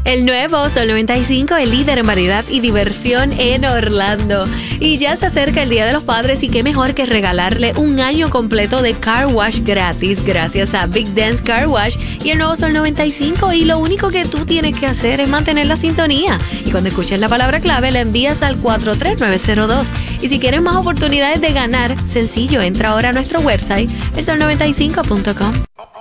El nuevo Sol 95, el líder en variedad y diversión en Orlando. Y ya se acerca el Día de los Padres y qué mejor que regalarle un año completo de car wash gratis gracias a Big Dance Car Wash y el nuevo Sol 95. Y lo único que tú tienes que hacer es mantener la sintonía. Y cuando escuches la palabra clave la envías al 43902. Y si quieres más oportunidades de ganar, sencillo, entra ahora a nuestro website, elsol95.com.